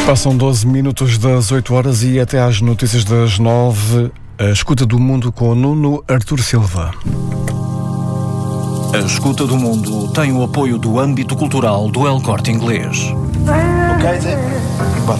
Passam 12 minutos das 8 horas e até às notícias das 9, a Escuta do Mundo com o Nuno Artur Silva. A Escuta do Mundo tem o apoio do âmbito cultural do El Corte Inglês. Ok, Zé? Bora.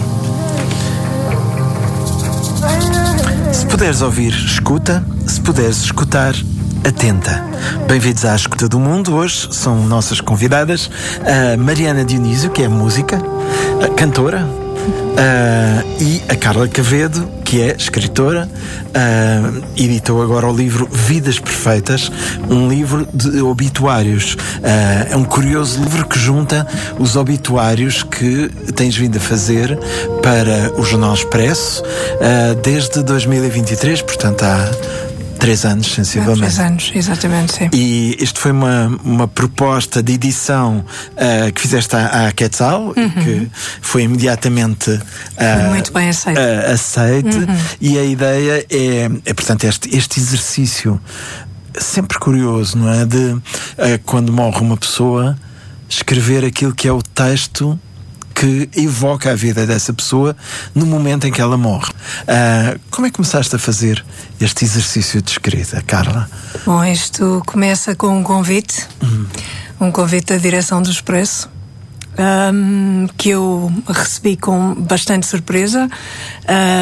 Se puderes ouvir, escuta. Se puderes escutar, atenta. Bem-vindos à Escuta do Mundo. Hoje são nossas convidadas a Mariana Dionísio, que é música, cantora, e a Carla Quevedo, que é escritora, editou agora o livro Vidas Perfeitas, um livro de obituários. É um curioso livro que junta os obituários que tens vindo a fazer para o Jornal Expresso desde 2023, portanto há 3 anos, sensivelmente. 3 anos, exatamente, sim. E isto foi uma proposta de edição que fizeste à Quetzal, que foi imediatamente muito bem aceite. E a ideia é portanto, este exercício sempre curioso, não é? De quando morre uma pessoa, escrever aquilo que é o texto que evoca a vida dessa pessoa no momento em que ela morre. Como é que começaste a fazer este exercício de escrita, Carla? Bom, isto começa com um convite, um convite da direção do Expresso, que eu recebi com bastante surpresa.